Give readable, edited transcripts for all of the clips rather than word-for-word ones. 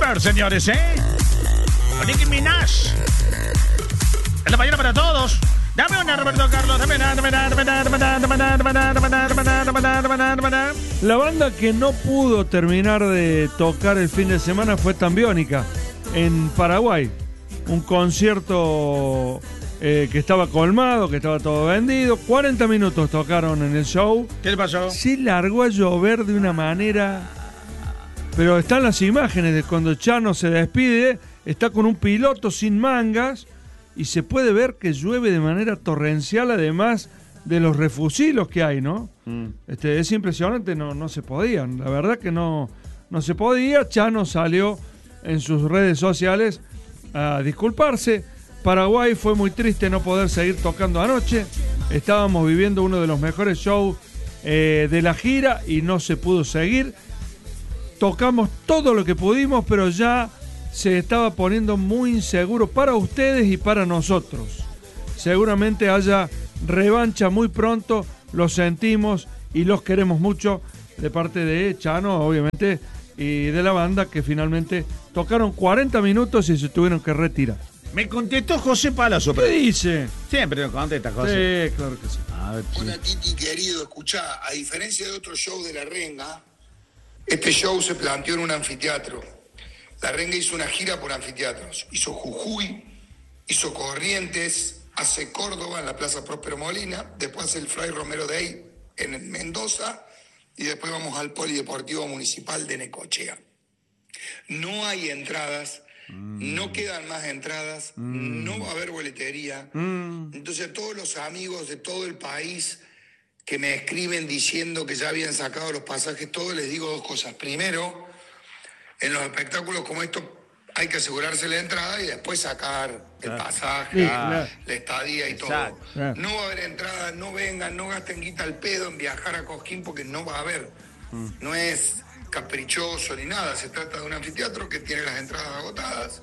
Bieber, señores, Nicki Minaj. En la mañana para todos. Dame una, Roberto Carlos. La banda que no pudo terminar de tocar el fin de semana fue Tambiónica, en Paraguay. Un concierto que estaba colmado, que estaba todo vendido. 40 minutos tocaron en el show. ¿Qué le pasó? Se largó a llover de una manera... Pero están las imágenes de cuando Chano se despide, está con un piloto sin mangas y se puede ver que llueve de manera torrencial, además de los refusilos que hay, ¿no? Es impresionante, no se podían. La verdad que no se podía. Chano salió en sus redes sociales a disculparse. Paraguay fue muy triste no poder seguir tocando anoche. Estábamos viviendo uno de los mejores shows de la gira y no se pudo seguir. Tocamos todo lo que pudimos, pero ya se estaba poniendo muy inseguro para ustedes y para nosotros. Seguramente haya revancha muy pronto, lo sentimos y los queremos mucho, de parte de Chano, obviamente, y de la banda, que finalmente tocaron 40 minutos y se tuvieron que retirar. Me contestó José Palazzo. ¿Qué dice? Siempre me contesta José. Sí, claro que sí. A ver, Hola Titi, querido, escuchá, a diferencia de otros shows de La Renga, este show se planteó en un anfiteatro. La Renga hizo una gira por anfiteatros. Hizo Jujuy, hizo Corrientes, hace Córdoba en la Plaza Próspero Molina, después hace el Fray Romero Day en Mendoza y después vamos al Polideportivo Municipal de Necochea. No hay entradas, no quedan más entradas, no va a haber boletería. Entonces todos los amigos de todo el país que me escriben diciendo que ya habían sacado los pasajes, todos les digo dos cosas. Primero, en los espectáculos como estos hay que asegurarse la entrada y después sacar el pasaje, la estadía y todo. No va a haber entrada, no vengan, no gasten guita al pedo en viajar a Cosquín porque no va a haber. No es caprichoso ni nada, se trata de un anfiteatro que tiene las entradas agotadas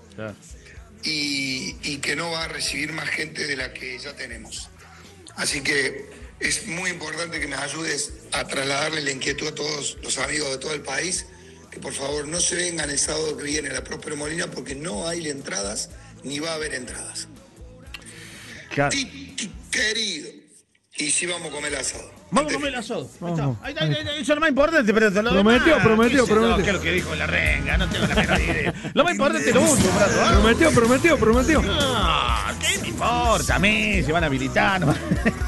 y que no va a recibir más gente de la que ya tenemos. Así que es muy importante que me ayudes a trasladarle la inquietud a todos los amigos de todo el país, que por favor no se vengan el sábado que viene a la Próspero Molina porque no hay entradas ni va a haber entradas. Claro. Titi, querido. Y sí vamos a comer asado. Vamos a comer el asado. Ahí está. Eso es lo más importante, pero te lo Prometió. ¿Qué es lo que dijo La Renga? No tengo la menor idea. Lo más importante es lo último, Brato. Prometió. No, ¿qué me importa a mí? Se van a habilitar. No.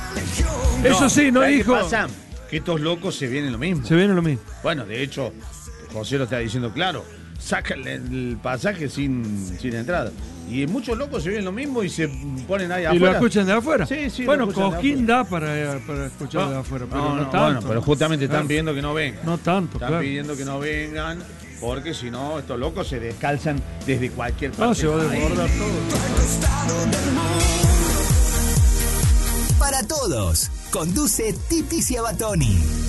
Eso sí, no dijo. ¿Qué pasa? Que estos locos se vienen lo mismo. Se viene lo mismo. Bueno, de hecho, José lo está diciendo claro. Sacan el pasaje sin entrada. Y muchos locos se vienen lo mismo y se ponen ahí afuera. ¿Y lo escuchan de afuera? Sí. Bueno, Cosquín da para escuchar de afuera, pero no tanto. Bueno, pero justamente están pidiendo que no vengan. No tanto, Están pidiendo que no vengan, porque si no, estos locos se descalzan desde cualquier parte. No, se va a desbordar todo. Para todos, conduce Titi Ciabatoni.